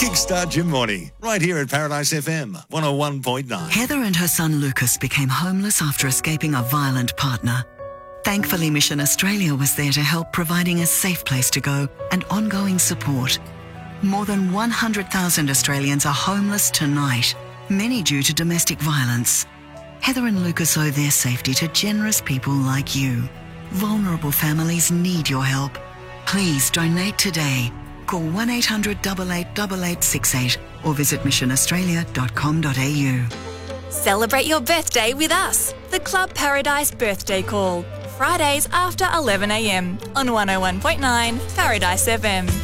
Kickstart your morning right here at Paradise FM 101.9. Heather and her son Lucas became homeless after escaping a violent partner. Thankfully, Mission Australia was there to help, providing a safe place to go and ongoing support. More than 100,000 Australians are homeless tonight, many due to domestic violence. Heather and Lucas owe their safety to generous people like you. Vulnerable families need your help. Please donate today. Call 1-800-888868 or visit missionaustralia.com.au. Celebrate your birthday with us. The Club Paradise Birthday Call. Fridays after 11 a.m. on 101.9 Paradise FM.